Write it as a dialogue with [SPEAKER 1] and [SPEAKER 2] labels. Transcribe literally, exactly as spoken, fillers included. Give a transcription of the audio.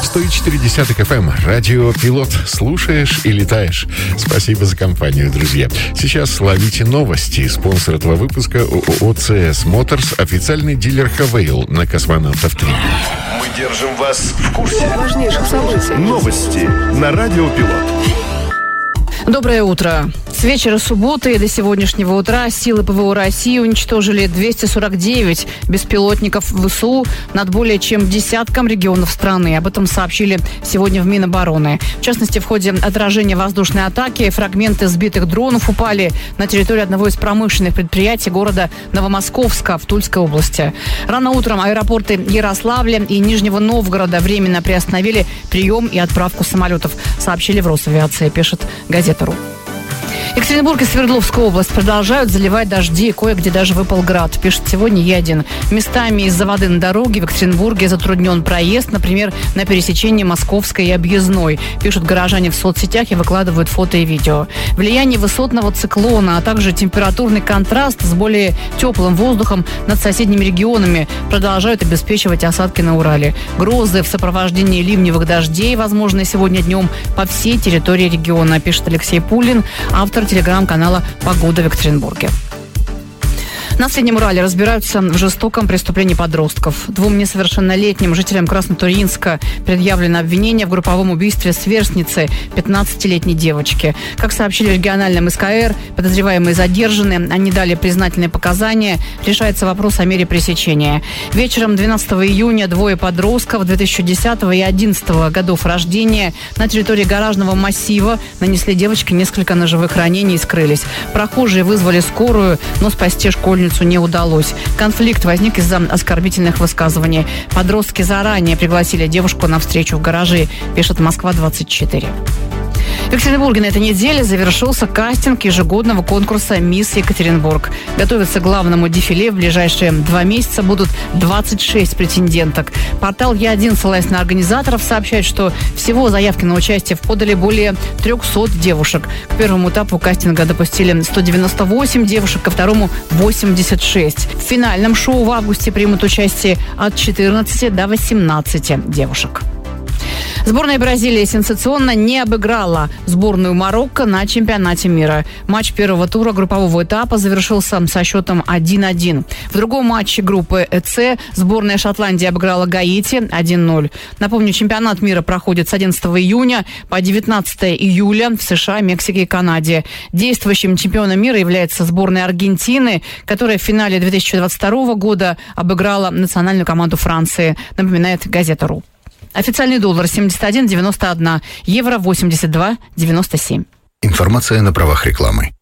[SPEAKER 1] сто четыре эф эм. Радио Пилот. Слушаешь и летаешь. Спасибо за компанию, друзья. Сейчас ловите новости. Спонсор этого выпуска ООО си эс Motors, официальный дилер Хавейл на Космонавтов три.
[SPEAKER 2] Мы держим вас в курсе
[SPEAKER 3] важнейших событий.
[SPEAKER 2] Новости на Радио Пилот.
[SPEAKER 3] Доброе утро. С вечера субботы и до сегодняшнего утра силы ПВО России уничтожили двести сорок девять беспилотников ВСУ над более чем десятком регионов страны. Об этом сообщили сегодня в Минобороны. В частности, в ходе отражения воздушной атаки фрагменты сбитых дронов упали на территорию одного из промышленных предприятий города Новомосковска в Тульской области. Рано утром аэропорты Ярославля и Нижнего Новгорода временно приостановили прием и отправку самолетов, сообщили в Росавиации, пишет газета РУ. Екатеринбург и Свердловская область продолжают заливать дожди, кое-где даже выпал град, пишет сегодня Е один. Местами из-за воды на дороге в Екатеринбурге затруднен проезд, например, на пересечении Московской и Объездной, пишут горожане в соцсетях и выкладывают фото и видео. Влияние высотного циклона, а также температурный контраст с более теплым воздухом над соседними регионами продолжают обеспечивать осадки на Урале. Грозы в сопровождении ливневых дождей, возможны сегодня днем по всей территории региона, пишет Алексей Пулин, автор телеграм-канала «Погода в Екатеринбурге». На Среднем Урале разбираются в жестоком преступлении подростков. Двум несовершеннолетним жителям Краснотурьинска предъявлено обвинение в групповом убийстве сверстницы пятнадцатилетней девочки. Как сообщили в региональном эс ка эр, подозреваемые задержаны, они дали признательные показания. Решается вопрос о мере пресечения. Вечером двенадцатого июня двое подростков две тысячи десятого и две тысячи одиннадцатого годов рождения на территории гаражного массива нанесли девочке несколько ножевых ранений и скрылись. Прохожие вызвали скорую, но спасти школьницу не удалось. Конфликт возник из-за оскорбительных высказываний. Подростки заранее пригласили девушку на встречу в гараже, пишет Москва двадцать четыре. В Екатеринбурге на этой неделе завершился кастинг ежегодного конкурса «Мисс Екатеринбург». Готовиться к главному дефиле в ближайшие два месяца будут двадцать шесть претенденток. Портал Е один, ссылаясь на организаторов, сообщает, что всего заявки на участие подали более триста девушек. К первому этапу кастинга допустили сто девяносто восемь девушек, ко второму – восемьдесят шесть. В финальном шоу в августе примут участие от четырнадцати до восемнадцати девушек. Сборная Бразилии сенсационно не обыграла сборную Марокко на чемпионате мира. Матч первого тура группового этапа завершился со счетом один один. В другом матче группы С сборная Шотландии обыграла Гаити один ноль. Напомню, чемпионат мира проходит с одиннадцатого июня по девятнадцатого июля в США, Мексике и Канаде. Действующим чемпионом мира является сборная Аргентины, которая в финале две тысячи двадцать второго года обыграла национальную команду Франции, напоминает газета РУ. Официальный доллар семьдесят один девяносто один, евро восемьдесят два девяносто семь.
[SPEAKER 4] Информация на правах рекламы.